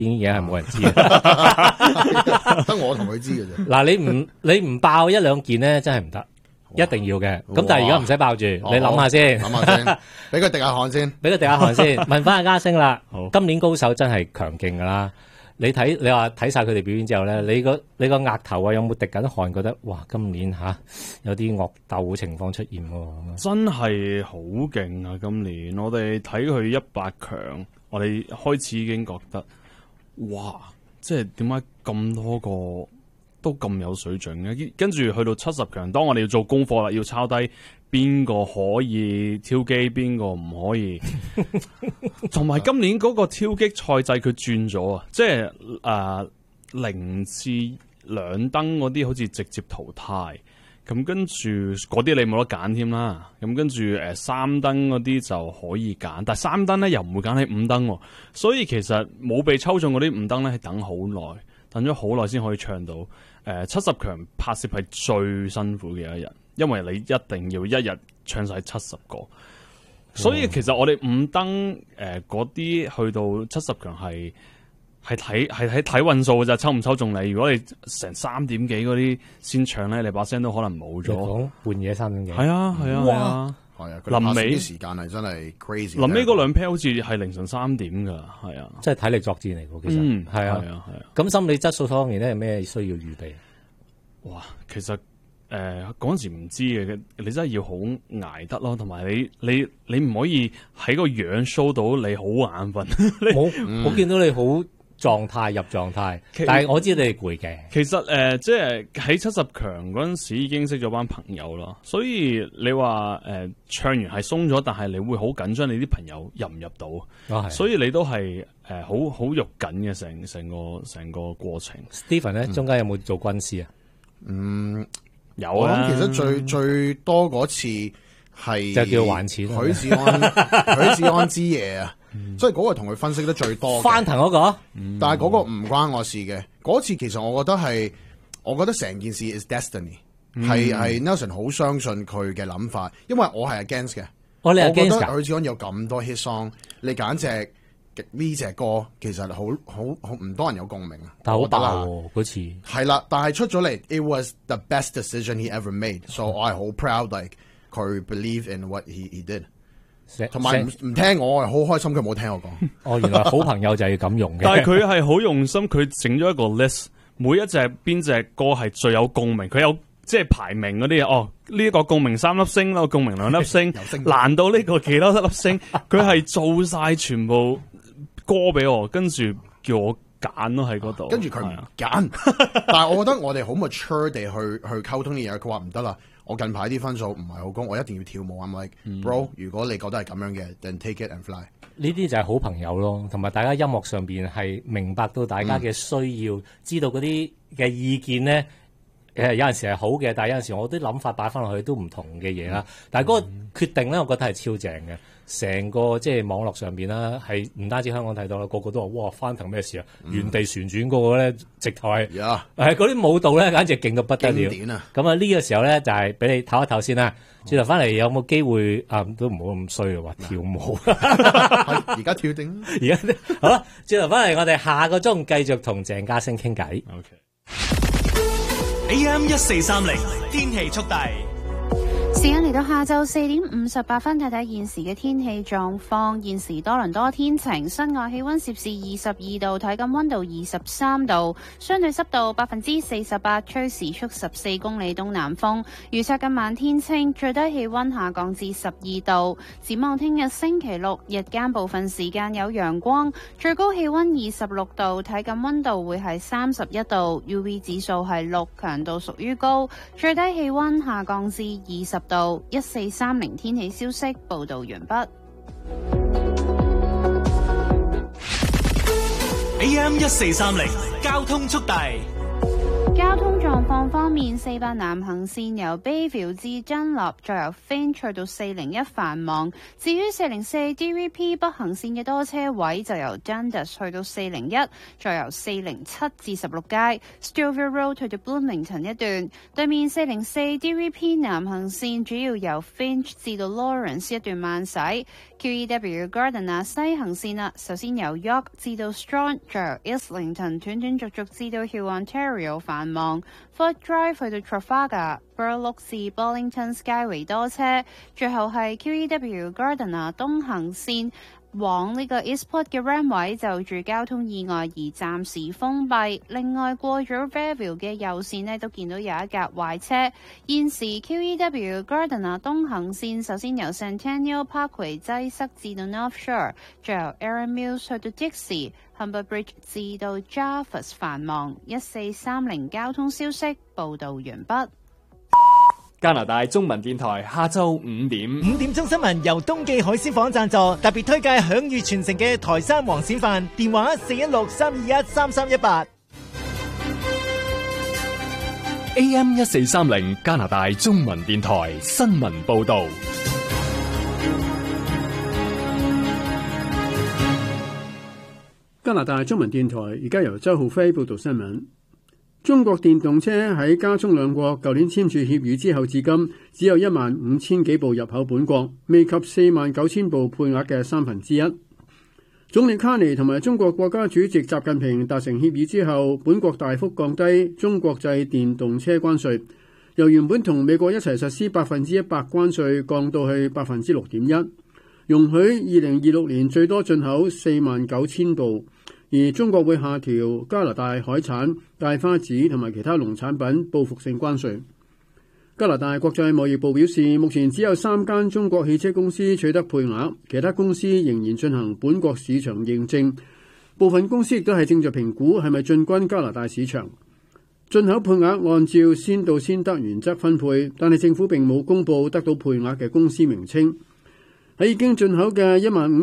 已經係冇人知得我同佢知嘅啫。 嗱，你唔爆一兩件咧，真係唔得，一定要嘅。咁但係而家唔使爆住，你諗下先， 諗下先，俾佢滴下汗先， 俾佢滴下汗先。問翻阿嘉星啦好， 今年高手真係強勁噶啦。你話睇晒佢哋表演之後咧，你個額頭啊有冇滴緊汗？覺得哇，今年有啲惡鬥情況出現喎。 真係好勁啊！今年我哋睇佢100強，我哋開始已經覺得哇，即係點解咁多個都咁有水準嘅？跟住去到70強，當我哋要做功課啦，要抄低邊個可以挑機，邊個唔可以。同埋今年嗰個挑擊賽制佢轉咗啊，即係0至2燈嗰啲好似直接淘汰。咁跟住嗰啲你冇得揀添啦，咁跟住3燈嗰啲就可以揀，但係3燈咧又唔會揀喺5燈喎，所以其實冇被抽中嗰啲5燈咧係等好耐，等咗好耐先可以唱到。70強拍攝係最辛苦嘅一日，因為你一定要一日唱晒70個，所以其實我哋5燈嗰啲去到70強係睇運數嘅咋，抽唔抽中你？如果你成3點幾嗰啲先唱咧，你把聲都可能冇咗。 講半夜3點幾， 係啊， 係啊， 臨尾啲時間係真係 crazy。 臨尾嗰2 pair 好似係凌晨3點噶，係啊， 即係體力作戰嚟嘅，其實係啊。咁心理質素方面咧，有咩需要預備？ 哇，其實嗰陣時唔知嘅，你真係要好捱得咯，同埋你唔可以喺個樣 show 到你好眼瞓。 我見到你好狀態入狀態，但係我知你係攰嘅。 其實即係喺70強嗰陣時已經識咗班朋友啦，所以你話唱完係鬆咗，但係你會好緊張，你啲朋友入唔入到？所以你都係好肉緊嘅成個過程。 Stephen 咧，中間有冇做軍師啊？ 有啊。 其實最多嗰次係就叫還錢許志安之夜啊。所以嗰個同佢分析得最多嘅翻騰嗰個， 但係嗰個唔關我事嘅。嗰次其實我覺得成件事 is destiny，係 Nelson 好相信佢嘅諗法，因為我係 against 嘅。 我覺得許志安有咁多 hit song， 你揀呢隻歌其實好唔多人有共鳴啊。 但係好爆嗰次係啦，但係出咗嚟 it was the best decision he ever made，so 我係好 proud like 佢 believe in what he did。同埋唔聽我係好開心，佢冇聽我講。 原來好朋友就係要咁用嘅。 但係佢係好用心，佢整咗一個 list， 每一隻邊隻歌係最有共鳴，佢有即係排名嗰啲呢一個共鳴3粒星，呢個共鳴2粒星，難到呢個幾多粒星，佢係做晒全部歌俾我，跟住叫我揀咯喺嗰度。 跟住佢唔揀，但係我覺得我哋好 mature 地去溝通呢嘢。佢話唔得啦。我近排啲分數唔係好高，我一定要跳舞。I'm like bro，如果你覺得係咁樣嘅 ，then take it and fly。 呢啲就係好朋友咯，同埋大家音樂上邊係明白到大家嘅需要，知道嗰啲嘅意見咧。有陣時係好嘅，但係有陣時我啲諗法擺翻落去都唔同嘅嘢啦。但係嗰個決定咧，我覺得係超正嘅。成個即係網絡上邊啦，係唔單止香港睇到啦，個個都話哇翻騰咩事啊？原地旋轉嗰個咧，直頭係嗰啲舞蹈咧，簡直勁到不得了。 經典啊！ 咁啊呢個時候咧就係俾你唞一唞先啦。轉頭翻嚟有冇機會都唔好咁衰啊！話跳舞， 而家跳定， 而家好啦。轉頭翻嚟，我哋下個鐘繼續同鄭嘉星傾偈。 AM 1430天氣速遞。 時間嚟到下晝4點58分，睇睇現時嘅天氣狀況。現時多倫多天晴，室外氣溫攝氏22度，體感溫度23度，相對濕度48%，吹時速14公里東南風。預測今晚天清，最低氣溫下降至12度。展望聽日星期六，日間部分時間有陽光，最高氣溫26度，體感溫度會係31度 ，UV 指數係6，強度屬於高，最低氣溫下降至20度。1430天氣消息報道完畢。 AM 1430交通速遞。 交通狀況方面，400南行線由 Bayview 至真立，再由 Finch 去到401繁忙。至於404 DVP 北行線嘅多車位就由 Dundas 去到401，再由407至16街 Stillville Road 去到 Bloomington 一段。對面404 DVP 南行線主要由 Finch 至到 Lawrence 一段慢駛。QEW Gardiner 西行線啦，首先由 York 至到 Strong， 再由 Islington 斷斷續續至到 Hill Ontario 繁忙。Fort Drive 去到 Trafalgar、Burloak 至 Burlington Skyway 多車，最後係 QEW Gardiner 東行線往呢個 Eastport 嘅 Ram 位就住交通意外而暫時封閉。另外過咗 Fairview 嘅右線呢，都見到有一架壞車。現時 QEW Gardiner 東行線首先由 Centennial Parkway 擠塞至到 North Shore， 最後 Erin Mills 去到 Dixie、Humber Bridge 至到 Jarvis 繁忙。1430交通消息報導完畢。 加拿大中文電台下晝5點 5點鐘新聞由東記海鮮舫贊助，特別推介享譽全城嘅台山黃鱔飯，電話416-321-3318。 AM 1430加拿大中文電台新聞報導。 加拿大中文電台而家由周浩輝報導新聞。中國電動車喺加中兩國舊年簽署協議之後至今，只有15000幾部入口本國，未及49000部配額嘅1/3。總理卡尼同埋中國國家主席習近平達成協議之後，本國大幅降低中國製電動車關稅，由原本同美國一齊實施100%關稅降到去6.1%，容許2026年最多進口49000部。而中國會下調加拿大海產、大花籽同埋其他農產品報復性關稅。加拿大國際貿易部表示，目前只有3間中國汽車公司取得配額，其他公司仍然進行本國市場認證。部分公司亦都係正在評估係咪進軍加拿大市場。進口配額按照先到先得原則分配，但係政府並冇公佈得到配額嘅公司名稱。喺已經進口嘅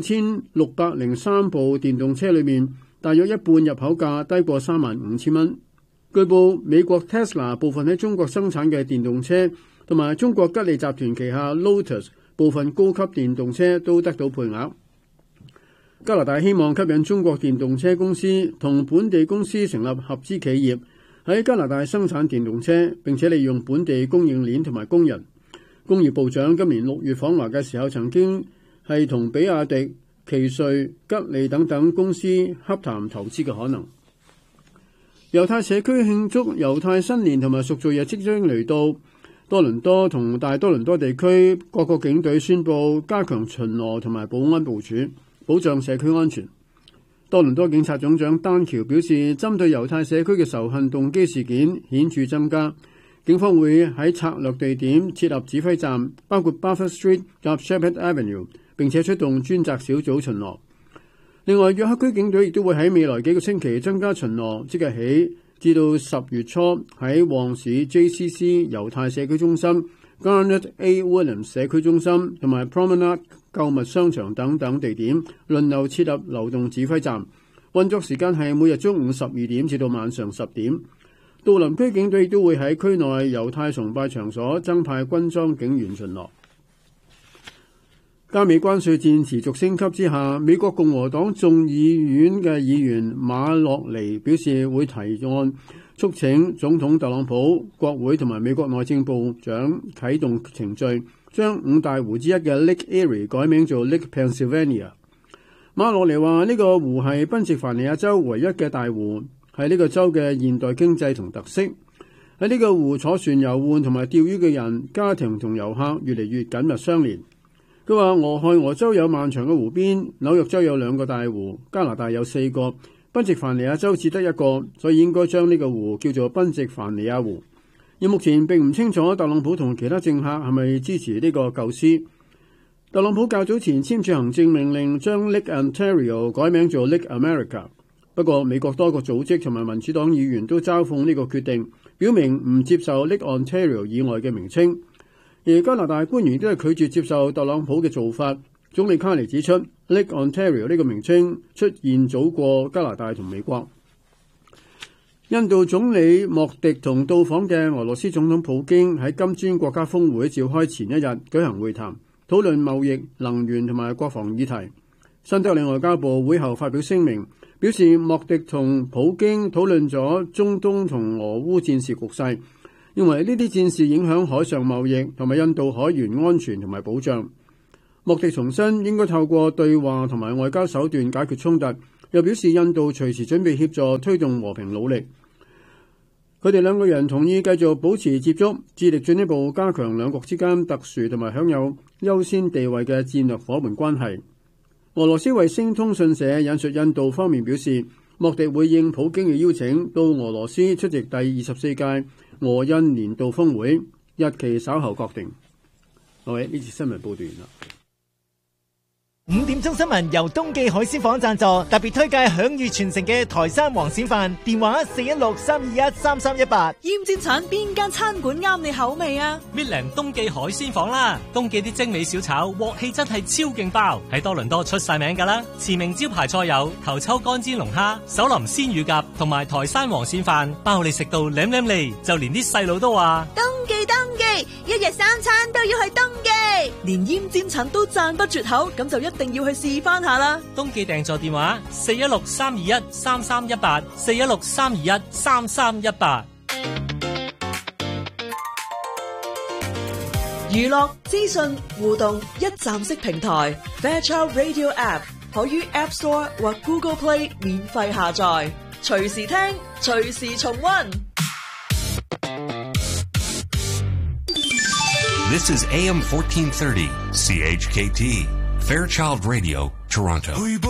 15603部電動車裏面，大約一半入口價低過35000蚊。據報，美國 Tesla 部分喺中國生產嘅電動車，同埋中國吉利集團旗下 Lotus 部分高級電動車都得到配額。加拿大希望吸引中國電動車公司同本地公司成立合資企業，喺加拿大生產電動車，並且利用本地供應鏈同埋工人。工業部長今年6月訪華嘅時候，曾經係同比亞迪、奇瑞、吉利等等公司洽談投資嘅可能。猶太社區慶祝猶太新年同埋贖罪日即將嚟到，多倫多同大多倫多地區各個警隊宣布加強巡邏同埋保安部署，保障社區安全。多倫多警察總長丹喬表示，針對猶太社區嘅仇恨動機事件顯著增加，警方會喺策略地點設立指揮站，包括 Buffer Street 及 Shepherd Avenue， 並且出動專責小組巡邏。另外，約克區警隊亦都會喺未來幾個星期增加巡邏，即日起至到10月初喺旺市 JCC 猶太社區中心、Garnet A. Williams 社區中心同埋 Promenade 購物商場等等地點輪流設立流動指揮站，運作時間係每日中午12點至到晚上10點。杜林區警隊亦都會喺區內猶太崇拜場所增派軍裝警員巡邏。加美關稅戰持續升級之下，美國共和黨眾議院嘅議員馬洛尼表示會提案促請總統特朗普、國會同埋美國內政部長啟動程序，將5大湖之一嘅 Lake Erie 改名做 Lake Pennsylvania。馬洛尼話呢個湖係賓夕凡尼亞州唯一嘅大湖，係呢個州嘅現代經濟同特色。喺呢個湖坐船遊玩同埋釣魚嘅人、家庭同遊客越嚟越緊密相連。佢話俄亥俄州有漫長嘅湖邊，紐約州有2個大湖，加拿大有4個，賓夕凡尼亞州只得1個，所以應該將呢個湖叫做賓夕凡尼亞湖。而目前並唔清楚特朗普同其他政客係咪支持呢個構思。特朗普較早前簽署行政命令，將 Lake Ontario 改名做 Lake America。不過美國多個組織同埋民主黨議員都嘲諷呢個決定，表明唔接受 Lake Ontario 以外嘅名稱。而加拿大官員都係拒絕接受特朗普嘅做法。總理卡尼指出 ，Lake Ontario 呢個名稱出現早過加拿大同美國。 印度總理莫迪同到訪嘅俄羅斯總統普京喺金磚國家峰會召開前一日舉行會談，討論貿易、能源同埋國防議題。新德里外交部會後發表聲明，表示莫迪同普京討論咗中東同俄烏戰事局勢，認為呢啲戰事影響海上貿易同埋印度海沿安全同埋保障。莫迪重申應該透過對話同埋外交手段解決衝突，又表示印度隨時準備協助推動和平努力。佢哋兩個人同意繼續保持接觸，致力進一步加強兩國之間特殊同埋享有優先地位嘅戰略夥伴關係。俄羅斯衛星通訊社引述印度方面表示，莫迪會應普京嘅邀請到俄羅斯出席第24屆俄印年度峰會，日期稍後確定。各位，呢次新聞報道完啦。 5點鐘新聞由東記海鮮舫贊助，特別推介享譽全城嘅台山黃鱔飯，電話416-321-3318。 鹽煎橙邊間餐館啱你口味啊？ 搣靚東記海鮮舫啦，東記啲精美小炒鑊氣真係超勁爆，喺多倫多出晒名噶啦。馳名招牌菜有頭抽乾煎龍蝦、手淋鮮乳鴿同埋台山黃鱔飯，包你食到舐舐脷，就連啲細路都話東記，一日3餐都要去東記，連鹽煎橙都讚不絕口，咁就一定要去試翻下啦。 東記訂座電話416-321-3318 416-321-3318。 娛樂資訊互動一站式平台 Fairchild Radio App 可於 App Store 或 Google Play 免費下載，隨時聽，隨時重溫。 This is AM 1430 CHKT Fairchild Radio, Toronto.